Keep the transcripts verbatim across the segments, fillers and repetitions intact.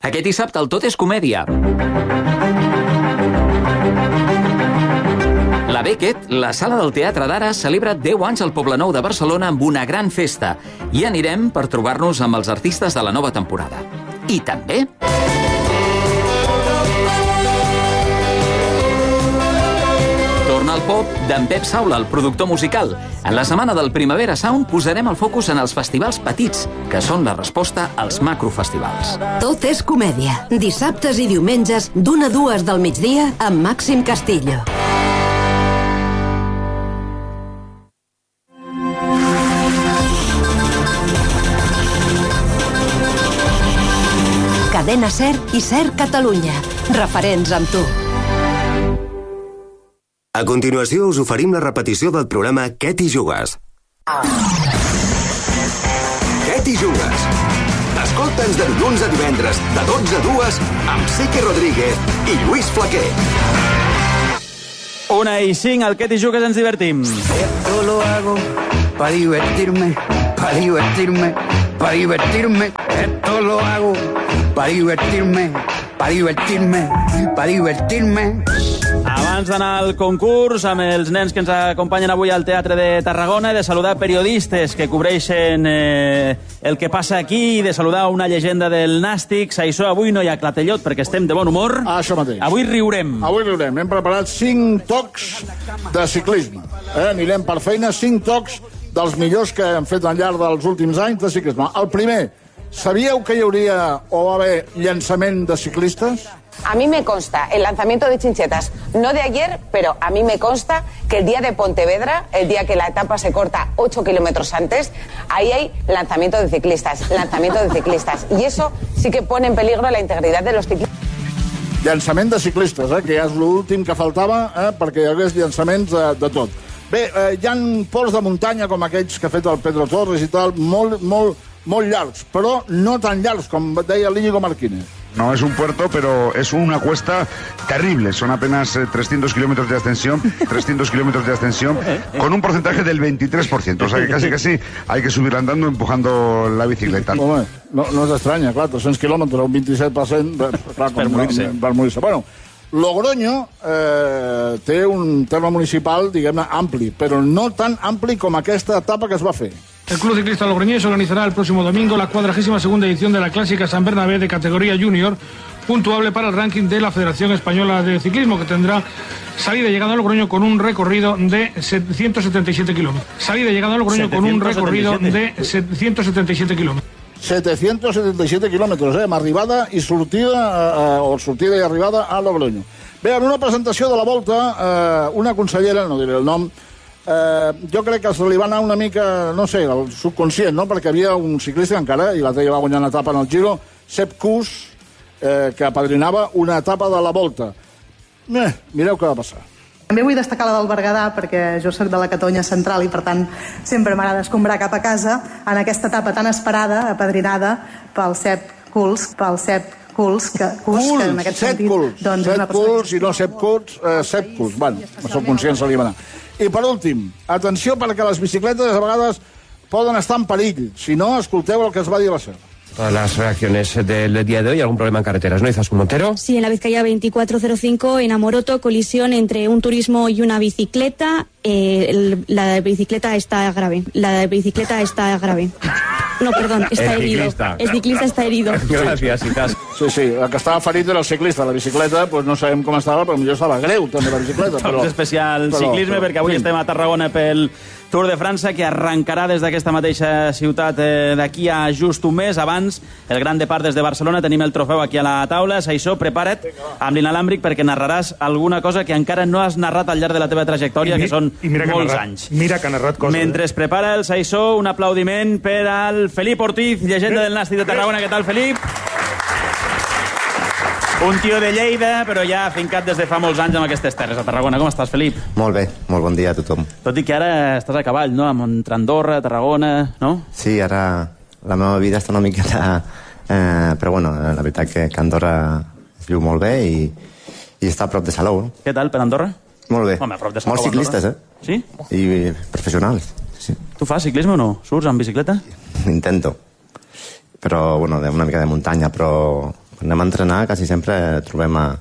Aquest dissabte el Tot és Comèdia. La Beckett, la sala del Teatre d'Ara, celebra deu anys al Poblenou de Barcelona amb una gran festa. I anirem per trobar-nos amb els artistes de la nova temporada. I també... Torna al pop d'en Pep Saula, el productor musical. En la setmana del Primavera Sound posarem el focus en els festivals petits, que són la resposta als macrofestivals. Tot és comèdia. Dissabtes i diumenges, d'una a dues del migdia, amb Màxim Castillo. Cadena SER i SER Catalunya. Referents amb tu. A continuació us oferim la repetició del programa Què t'hi jugues? Què t'hi jugues? Escolta'ns de dilluns a divendres, de dotze a dues, amb Sique Rodríguez i Lluís Flaquer. Una i cinc, al Què t'hi jugues ens divertim. Esto lo hago para divertirme, para divertirme, para divertirme. Esto lo hago para divertirme, para divertirme, para divertirme. Abans d'anar al concurs amb els nens que ens acompanyen avui al Teatre de Tarragona, de saludar periodistes que cobreixen eh, el que passa aquí, de saludar una llegenda del Nàstic. Això avui no hi ha clatellot perquè estem de bon humor. Ah, això mateix. Avui riurem. Avui riurem. Hem preparat cinc tocs de ciclisme. Eh? Anirem per feina, cinc tocs dels millors que hem fet al llarg dels últims anys de ciclisme. El primer, sabíeu que hi hauria o va haver llançament de ciclistes? A mí me consta el lanzamiento de chinchetas, no de ayer, pero a mí me consta que el día de Pontevedra, el día que la etapa se corta ocho kilómetros antes, ahí hay lanzamiento de ciclistas, lanzamiento de ciclistas. Y eso sí que pone en peligro la integridad de los ciclistas. Llançament de ciclistes, eh, que ja és l'últim que faltava eh, perquè hi hagués llançaments de, de tot. Bé, eh, hi ha ports de muntanya com aquells que ha fet el Pedro Torres i tal, molt, molt, molt llargs, però no tan llargs com deia l'Íñigo Martínez. No es un puerto, pero es una cuesta terrible. Son apenas eh, trescientos kilómetros de ascensión, trescientos kilómetros de ascensión, con un porcentaje del veintitrés por ciento. O sea que casi casi hay que subir andando empujando la bicicleta. Home, no, no és estranya, clar, tres-cents quilòmetres, un vint-i-set per cent, clar, per morir-se. Per morir-se. Bueno, Logroño eh, té un terme municipal, diguem-ne, ampli, però no tan ampli com aquesta etapa que es va fer. El Club Ciclista Logroñés organizará el próximo domingo la cuadragésima segunda edición de la Clásica San Bernabé de categoría junior, puntuable para el ranking de la Federación Española de Ciclismo, que tendrá salida y llegada a Logroño con un recorrido de ciento setenta y siete kilómetros. Salida y llegada a Logroño con un recorrido de ciento setenta y siete kilómetros. setecientos setenta i set quilòmetres, eh, amb arribada i sortida, eh, o sortida i arribada a Logroño. Bé, en una presentació de la Volta, eh, una consellera, no diré el nom, eh, jo crec que se li va anar una mica, no sé, el subconscient, no?, perquè havia un ciclista encara, i l'altre ja va guanyar una etapa en el Giro, Sepp Kuss, eh, que apadrinava una etapa de la Volta. Eh, mireu què va passar. També vull destacar la del Berguedà, perquè jo soc de la Catalunya Central i, per tant, sempre m'agrada escombrar cap a casa en aquesta etapa tan esperada, apadrinada pel Sepp Kuss, pel Sepp Kuss, que, Kuss, que en aquest sentit... Kuss, doncs, Sepp Kuss i no Sepp Kuss, eh, Sepp Kuss. Bueno, no soc conscient, se li va anar. I per últim, atenció, perquè les bicicletes a vegades poden estar en perill. Si no, escolteu el que es va dir a la SER. Todas las reacciones del día de hoy, algún problema en carreteras, ¿no, Izaskun Montero? Sí, en la Vizcaya veinticuatro cero cinco, en Amoroto, colisión entre un turismo y una bicicleta. Eh, el, la bicicleta está grave. La bicicleta está grave. No, perdón, está el herido. Ciclista. El ciclista está herido. Gràcies, Izaskun. Sí, sí, el que estava ferit era el ciclista. La bicicleta, doncs no sabem com estava, però potser estava greu, també, la bicicleta. Però, especial però, ciclisme, però, perquè avui estem a Tarragona pel Tour de França, que arrencarà des d'aquesta mateixa ciutat eh, d'aquí a just un mes. Abans, el Gran Depart des de Barcelona, tenim el trofeu aquí a la taula. Saixó, prepara't amb l'inalàmbric perquè narraràs alguna cosa que encara no has narrat al llarg de la teva trajectòria, mi, que són molts narrat, anys. Mira que ha narrat coses. Mentre es prepara el Saixó, un aplaudiment per al Felip Ortiz, llegenda del Nàstic de Tarragona. Què tal, Felip? Un tio de Lleida, però ja fincat des de fa molts anys amb aquestes terres a Tarragona. Com estàs, Felip? Molt bé, molt bon dia a tothom. Tot i que ara estàs a cavall, no? Entre Andorra, Tarragona, no? Sí, ara la meva vida està una miqueta... Eh, però bueno, la veritat que, que Andorra es viu molt bé i, i està a prop de Salou. No? Què tal, per Andorra? Molt bé. Home, a prop de Salou, molts ciclistes, eh? Sí? I professionals, sí. Tu fas ciclisme o no? Surts amb bicicleta? Intento. Però, bueno, una mica de muntanya, però... anem a entrenar quasi sempre trobem a,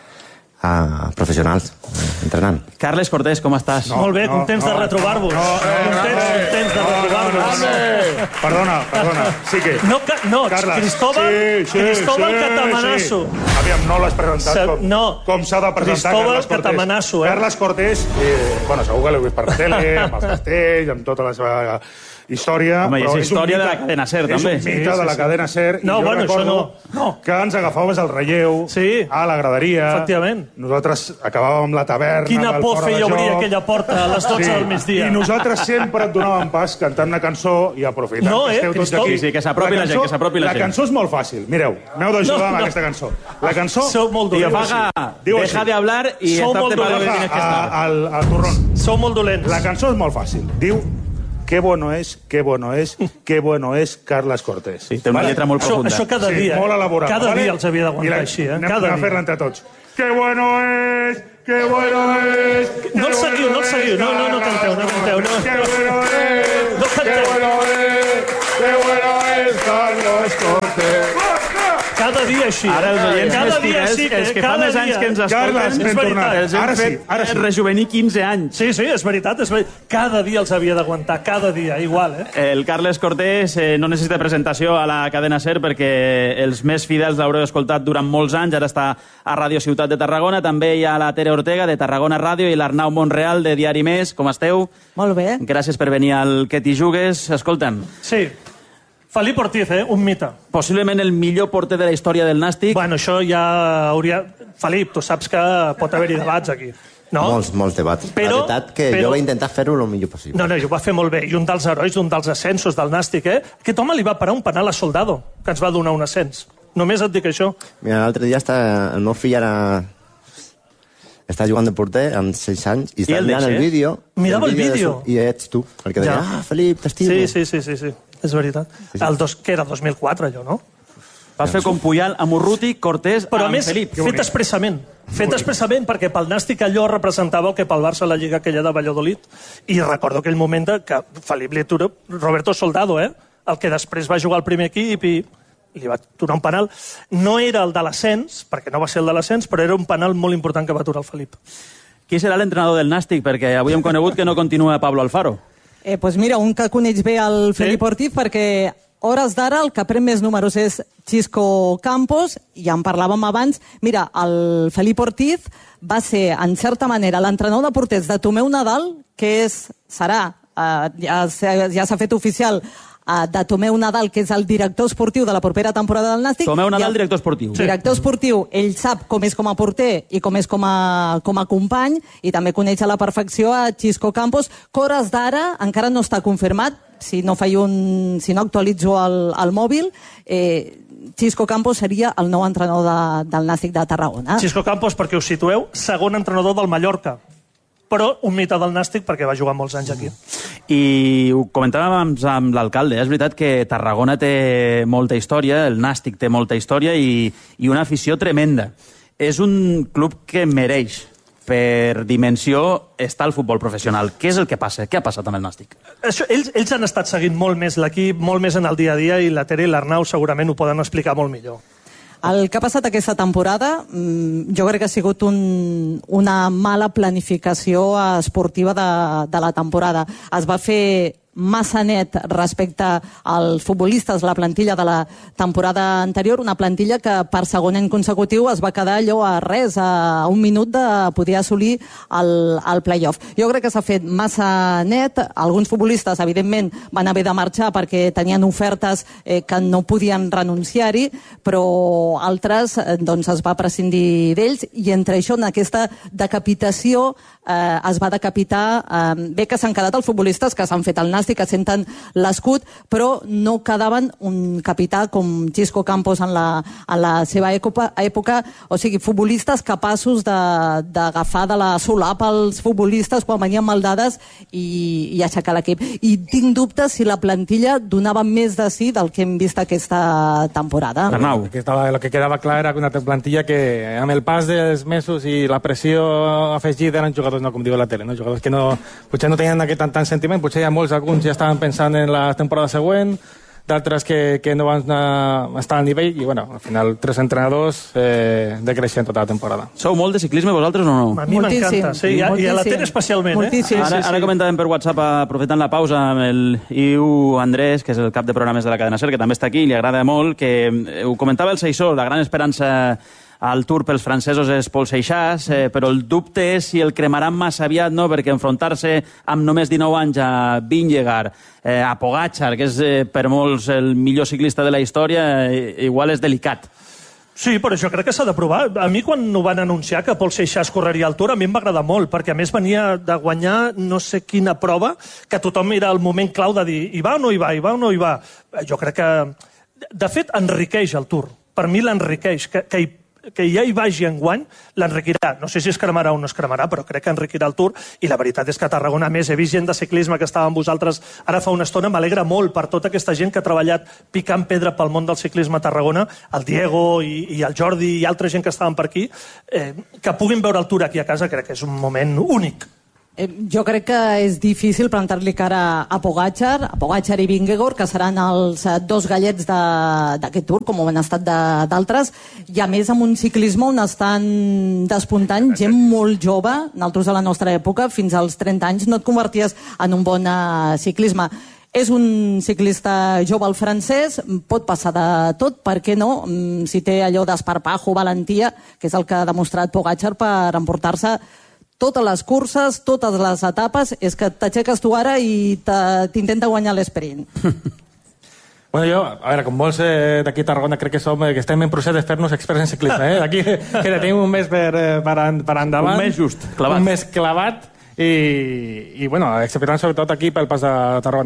a professionals entrenant. Carles Cortés, com estàs? No, Molt bé, no, contents no, de retrobar-vos. No, eh, contents, contents de retrobar-vos. Perdona, perdona, sí que... No, no Carles, Cristóbal, sí, sí, Cristóbal sí, Catamanasso. Sí. Aviam, no l'has presentat com, no, com s'ha de presentar Cristóbal Carles Cortés. Catamanasso, eh? Carles Cortés, eh, bueno, segur que l'heu vist per la tele, amb els castells, amb tota la seva història. Home, però és història de la cadena SER, també. És un mite de la cadena SER. No, bueno, això no. no. Que ens agafaves el relleu sí. a la graderia. Efectivament. Nosaltres acabàvem la taverna. Quina por feia obrir aquella porta a les dotze sí. del migdia. I nosaltres sempre et donàvem pas cantant una cançó i aprofitant no, eh, que esteu tots aquí. Sí, sí, que s'apropi la, la gent, que s'apropi la, la gent. La cançó és molt fàcil. Mireu, m'heu d'ajudar no, amb no. aquesta cançó. La cançó... Sou molt dolents. Vaga, deja de hablar i estar-te para donde tienes que estar. Al, al turrón. Sou molt dolents. La cançó és molt fàcil. Diu... Qué bueno es, qué bueno es, qué bueno es Carles Cortés. Sí, té una lletra molt profunda. Això, això cada dia, sí, molt elaborada. Cada ¿vale? dia els havia d'aguantar així, eh? Anem, cada anem a fer-la entre tots. Qué bueno es, qué bueno es... No el seguiu, no el seguiu. No, no, no canteu, no canteu. No. Qué bueno es, no qué bueno es, qué bueno es Carles Cortés. Cada dia així. Ara els oients cada dia més sí, els que fa més anys que ens escolten, és veritat. Els hem ara fet sí, ara sí. rejuvenir quinze anys. Sí, sí, és veritat, és veritat. Cada dia els havia d'aguantar, cada dia, igual, eh? El Carles Cortés eh, no necessita presentació a la cadena SER perquè els més fidels l'haureu escoltat durant molts anys. Ara està a Ràdio Ciutat de Tarragona. També hi ha la Tere Ortega, de Tarragona Ràdio, i l'Arnau Montreal, de Diari Més. Com esteu? Molt bé. Gràcies per venir al Que t'hi jugues. Escolta'm. Sí. Felip Ortiz, eh? Un mite. Possiblement el millor porter de la història del Nàstic. Bueno, això ja hauria... Felip, tu saps que pot haver-hi debats aquí. No? Molts, molts debats. Però, la veritat que però... jo vaig intentar fer-ho el millor possible. No, no, jo ho va fer molt bé. I un dels herois d'un dels ascensos del Nàstic, eh? Aquest home li va parar un penal a Soldado, que ens va donar un ascens. Només et dic això. Mira, l'altre dia està... el meu fill ara... està jugant de porter amb sis anys i està mirant el vídeo. Mirava el vídeo. I ets tu, el que deia, ah, Felip, t'estimo. Sí, sí, sí, sí, sí. És veritat. Sí, sí. El dos, que era dos mil quatre, allò, no? Vas fer com Puyal amb Urruti, Cortés, però a amb més, Felip. fet expressament. Fet expressament perquè pel Nàstic allò representava el que pel Barça la lliga aquella de Valladolid. I recordo aquell moment que Felip li atura Roberto Soldado, eh? El que després va jugar al primer equip i li va aturar un penal. No era el de l'ascens, perquè no va ser el de l'ascens, però era un penal molt important que va aturar el Felip. Qui serà l'entrenador del Nàstic? Perquè avui hem conegut que no continua Pablo Alfaro. Eh, pues mira, un que coneix bé el Felip sí? Ortiz, perquè hores d'ara el que pren més números és Xisco Campos, i en parlàvem abans. Mira, el Felip Ortiz va ser, en certa manera, l'entrenador de porters de Tomeu Nadal, que és, serà, eh, ja, ja s'ha fet oficial, de Tomeu Nadal, que és el director esportiu de la propera temporada del Nàstic. Tomeu Nadal, el, director esportiu. Sí. Director esportiu, ell sap com és com a porter i com és com a, com a company, i també coneix a la perfecció a Xisco Campos, que hores d'ara encara no està confirmat, si no faig un, si no actualitzo el, el mòbil, eh, Xisco Campos seria el nou entrenador de, del Nàstic de Tarragona. Xisco Campos, perquè us situeu, segon entrenador del Mallorca, però un mite del Nàstic perquè va jugar molts anys aquí. I ho comentàvem amb l'alcalde, és veritat que Tarragona té molta història, el Nàstic té molta història i, i una afició tremenda. És un club que mereix, per dimensió, estar al futbol professional. Què és el que passa? Què ha passat amb el Nàstic? Això, ells, ells han estat seguint molt més l'equip, molt més en el dia a dia, i la Tere i l'Arnau segurament ho poden explicar molt millor. El que ha passat aquesta temporada, jo crec que ha sigut un, una mala planificació esportiva de, de la temporada. Es va fer massa net respecte als futbolistes, la plantilla de la temporada anterior, una plantilla que per segon any consecutiu es va quedar allò a res, a un minut de poder assolir el, el play-off. Jo crec que s'ha fet massa net, alguns futbolistes evidentment van haver de marxar perquè tenien ofertes eh, que no podien renunciar-hi, però altres eh, doncs es va prescindir d'ells, i entre això, en aquesta decapitació, eh, es va decapitar, eh, bé que s'han quedat els futbolistes que s'han fet el Nàstic, que senten l'escut, però no quedaven un capità com Xisco Campos en la, en la seva època, època, o sigui, futbolistes capaços d'agafar de, de la solapa els futbolistes quan venien mal dades i, i aixecar l'equip. I tinc dubtes si la plantilla donava més de sí del que hem vist aquesta temporada. Arnau. El que quedava clar era una plantilla que amb el pas dels mesos i la pressió afegida eren jugadors, no com diu la tele, no? Jugadors que no, potser no tenien aquest tant, tant sentiment, potser hi ha molts, alguns ja estaven pensant en la temporada següent, d'altres que, que no van uh, estar al nivell, i bueno, al final tres entrenadors eh, decreixent tota la temporada. Sou molt de ciclisme vosaltres o no? A mi m'encanta, sí, i a, i a la Tere especialment. Eh? Sí, ara, ara comentàvem per WhatsApp, aprofitant la pausa, amb el Iu Andrés, que és el cap de programes de la cadena SER, que també està aquí, i li agrada molt, que ho comentava el Seixó, la gran esperança al Tour pels francesos és Paul Seixas, eh, però el dubte és si el cremaran massa aviat, no? Perquè enfrontar-se amb només dinou anys a Vingegaard, eh, a Pogačar, que és eh, per molts el millor ciclista de la història, eh, igual és delicat. Sí, però jo crec que s'ha de provar. A mi, quan ho van anunciar que Paul Seixas correria al Tour, a mi em va agradar molt, perquè a més venia de guanyar no sé quina prova, que tothom era el moment clau de dir hi va o no hi va, hi va o no hi va. Jo crec que, de fet, enriqueix el Tour. Per mi l'enriqueix, que, que hi que ja hi vagi enguany, l'enriquirà. No sé si es cremarà o no es cremarà, però crec que enriquirà el Tour, i la veritat és que a Tarragona, a més, he vist gent de ciclisme que estava amb vosaltres ara fa una estona, m'alegra molt per tota aquesta gent que ha treballat picant pedra pel món del ciclisme a Tarragona, el Diego i, i el Jordi i altra gent que estaven per aquí, eh, que puguin veure el Tour aquí a casa, crec que és un moment únic. Eh, jo crec que és difícil plantar-li cara a Pogačar, a Pogačar i Vingegaard, que seran els dos gallets d'aquest Tour, com ho han estat d'altres, i a més amb un ciclisme on estan despuntant gent molt jove. Nosaltres a la nostra època, fins als trenta anys, no et converties en un bon uh, ciclisme. És un ciclista jove, el francès, pot passar de tot, per què no? Si té allò d'esparpajo, valentia, que és el que ha demostrat Pogačar per emportar-se totes les curses, totes les etapes, és que t'aixeques tu ara i t'intenta guanyar l'esprint. Bueno, jo, a veure, com molts eh, d'aquí a Tarragona crec que som, eh, que estem en procés de fer-nos experts en ciclisme, eh? D'aquí que tenim un mes per, per, per endavant. Un mes just, clavat. Un mes clavat, i, i bueno, acceptant sobretot aquí pel pas de Tarragona.